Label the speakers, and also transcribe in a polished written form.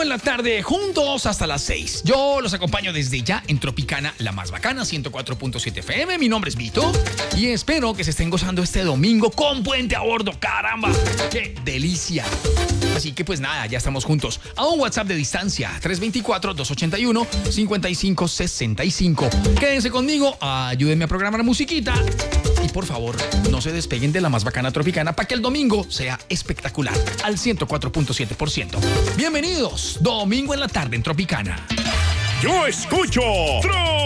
Speaker 1: Domingo en la tarde, juntos hasta las 6. Yo los acompaño desde ya en Tropicana, la más bacana, 104.7 FM. Mi nombre es Vito y espero que se estén gozando este domingo con puente a bordo. ¡Caramba! ¡Qué delicia! Así que pues nada, ya estamos juntos. A un WhatsApp de distancia, 324-281-5565. Quédense conmigo, ayúdenme a programar musiquita. Y por favor, no se despeguen de la más bacana Tropicana para que el domingo sea espectacular al 104.7%. Bienvenidos, domingo en la tarde en Tropicana.
Speaker 2: Yo escucho